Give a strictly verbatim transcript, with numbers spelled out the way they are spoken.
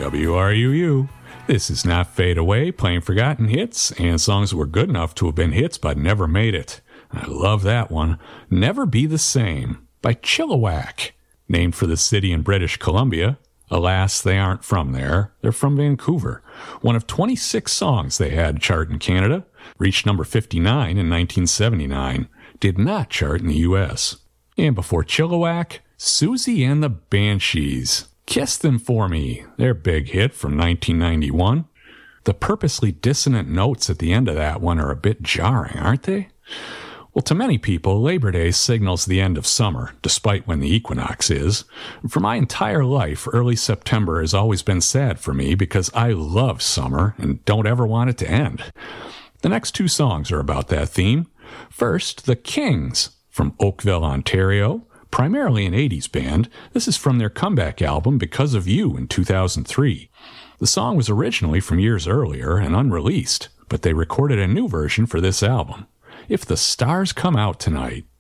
W R U U. This is not Fade Away, playing forgotten hits and songs that were good enough to have been hits but never made it. I love that one. Never Be the Same by Chilliwack. Named for the city in British Columbia. Alas, they aren't from there. They're from Vancouver. One of twenty-six songs they had chart in Canada. Reached number fifty-nine in nineteen seventy-nine. Did not chart in the U S. And before Chilliwack, Susie and the Banshees. Kiss Them For Me, their big hit from nineteen ninety-one. The purposely dissonant notes at the end of that one are a bit jarring, aren't they? Well, to many people, Labor Day signals the end of summer, despite when the equinox is. For my entire life, early September has always been sad for me because I love summer and don't ever want it to end. The next two songs are about that theme. First, The Kings from Oakville, Ontario, primarily an eighties band. This is from their comeback album Because of You in two thousand three. The song was originally from years earlier and unreleased, but they recorded a new version for this album. If the Stars Come Out Tonight.